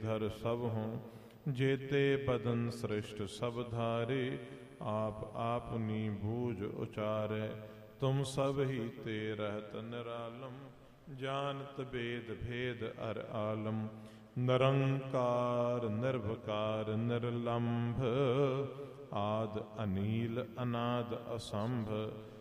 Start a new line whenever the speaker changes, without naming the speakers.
धर सब हों, जेते बदन सृष्ट सब धारे, आप आपनी बूझ उचारे। तुम सब ही ते रहत निरालम, जानत वेद भेद अर आलम। निरंकार निर्भकार निर्लंभ, आद अनील अनाद असंभ।